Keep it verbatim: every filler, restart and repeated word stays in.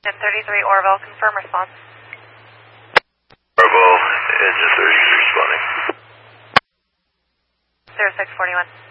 Engine thirty-three Orville, confirm response. Orville, Engine thirty-three responding. zero six forty-one.